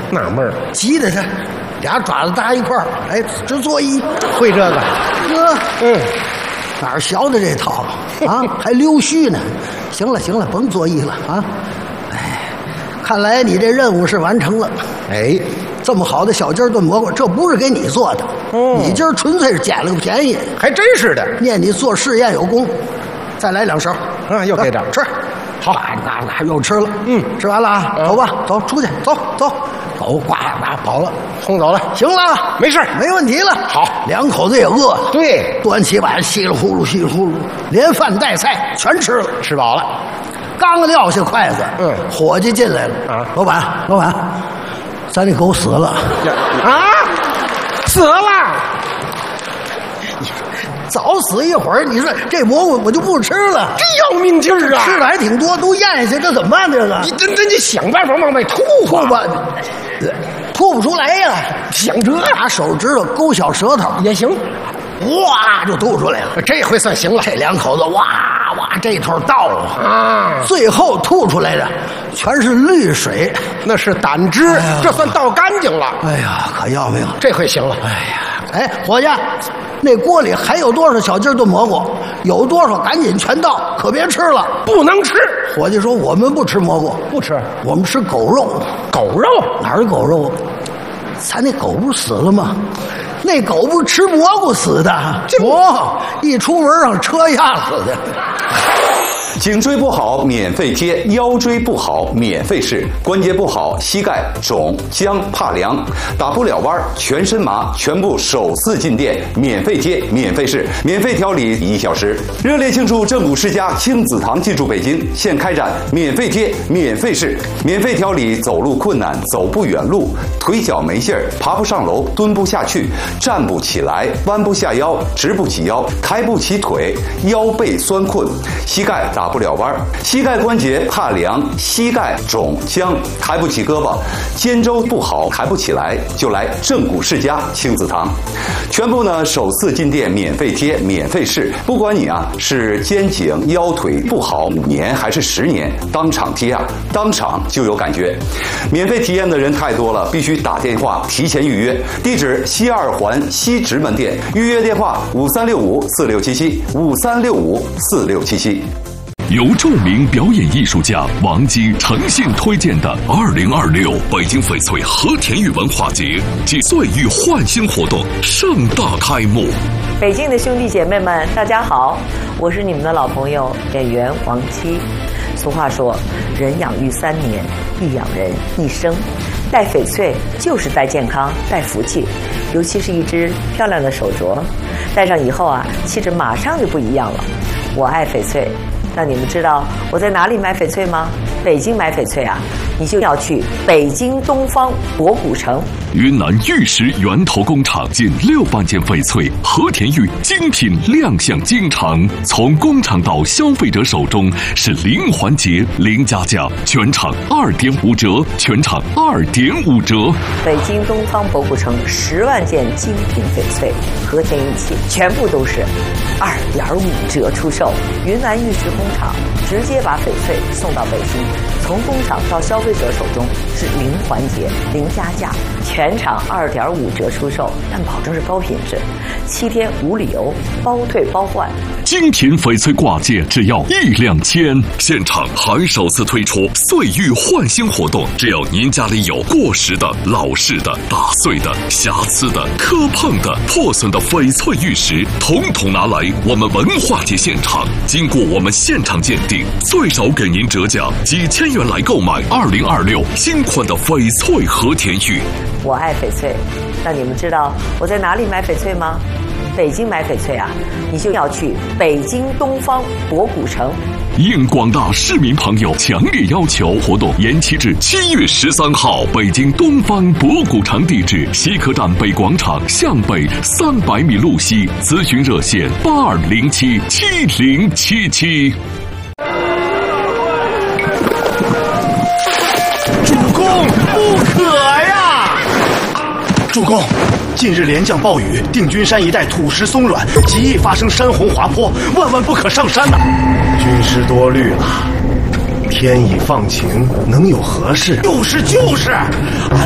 纳闷儿， 急的他俩爪子搭一块儿，哎，直作揖。 会这个？ 哪儿学的这套啊？还溜须呢。行了行了，甭作揖了啊。哎，看来你这任务是完成了。 哎， 这么好的小鸡儿炖蘑菇，这不是给你做的，你今儿纯粹是捡了个便宜。 还真是的。 念你做试验有功，再来2勺。 又给这吃。好，那又吃了。吃完了啊，走吧，走出去，走。狗呱跑了， 轰走了。 行了， 没事， 没问题了。 好， 两口子也饿。 对， 端起碗稀里呼噜，连饭带菜全吃了， 吃饱了。 刚撂下筷子，伙计进来了啊！老板，咱这狗死了啊！死了。 早死一会儿，你说这蘑菇我就不吃了， 这要命劲儿啊！ 吃的还挺多，都咽下去，这怎么办？这个你想办法往外吐吧，吐不出来呀。 想这拿手指头勾小舌头也行， 哇就吐出来了。 这回算行了。 这两口子哇这头倒啊，最后吐出来的全是绿水， 那是胆汁，这算倒干净了。 哎呀，可要命了！ 这回行了。 哎，伙计，那锅里还有多少小鸡炖蘑菇？有多少赶紧全倒，可别吃了， 不能吃。 伙计说我们不吃蘑菇， 不吃， 我们吃狗肉。 狗肉哪儿狗肉？咱那狗不是死了吗？那狗不是吃蘑菇死的？一出门让车压死的。 颈椎不好免费贴，腰椎不好免费试，关节不好膝盖肿僵怕凉，打不了弯全身麻，全部首次进店免费贴免费试，免费调理1小时。热烈庆祝正骨世家亲子堂进驻北京，现开展免费贴免费试，免费调理走路困难、走不远路、腿脚没劲儿、爬不上楼、蹲不下去、站不起来、弯不下腰、直不起腰、抬不起腿、腰背酸困、膝盖打不了弯，膝盖关节怕凉，膝盖肿僵，抬不起胳膊，肩周不好抬不起来，就来正骨世家亲子堂。全部呢首次进店免费贴免费试，不管你是肩颈腰腿不好5年还是10年，当场贴当场就有感觉。免费体验的人太多了，必须打电话提前预约。地址西2环西直门店，预约电话5365467753654677。 由著名表演艺术家王姬诚信推荐的2026北京翡翠和田玉文化节暨岁玉焕新活动盛大开幕。 北京的兄弟姐妹们，大家好，我是你们的老朋友演员王姬。俗话说，人养育3年，亦养人1生。戴翡翠就是戴健康、戴福气，尤其是一只漂亮的手镯，戴上以后气质马上就不一样了。我爱翡翠。那你们知道我在哪里买翡翠吗？北京买翡翠你就要去北京东方博古城。 云南玉石源头工厂近6万件翡翠和田玉精品亮相京城，从工厂到消费者手中是零环节零加价，全场2.5折，全场2.5折。 北京东方博古城10万件精品翡翠和田玉器，全部都是2.5折出售。云南玉石工厂直接把翡翠送到北京，从工厂到消费者手中是零环节零加价，全场2.5折出售，但保证是高品质，7天无理由，包退包换。 精品翡翠挂件只要1两千，现场还首次推出岁玉焕新活动，只要您家里有过时的、老式的、打碎的、瑕疵的、磕碰的、破损的翡翠玉石，统统拿来我们文化节现场，经过我们现场鉴定，最少给您折价几千元来购买2026新款的翡翠和田玉。 我爱翡翠。那你们知道我在哪里买翡翠吗？北京买翡翠你就要去北京东方博古城。 应广大市民朋友强烈要求，活动延期至7月13号。北京东方博古城地址：西客站北广场向北300米路西，咨询热线82077077。 主公，不可呀！主公，近日连降暴雨，定军山一带土石松软，极易发生山洪滑坡，万万不可上山呐！军师多虑了，天已放晴，能有何事？就是。